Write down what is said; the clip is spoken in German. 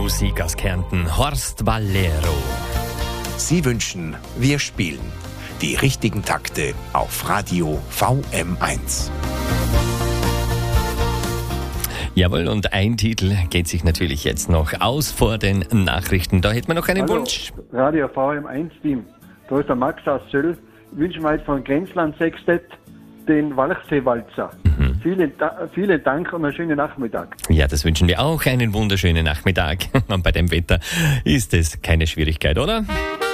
Musik aus Kärnten, Horst Valero. Sie wünschen, wir spielen die richtigen Takte auf Radio VM1. Jawohl, und ein Titel geht sich natürlich jetzt noch aus vor den Nachrichten. Da hätten wir noch einen Wunsch. Radio VM1-Team, da ist der Max aus Söll. Ich wünsche mir heute von Grenzland Sextett den Walchseewalzer. Vielen Dank und einen schönen Nachmittag. Ja, das wünschen wir auch. Einen wunderschönen Nachmittag. Und bei dem Wetter ist es keine Schwierigkeit, oder?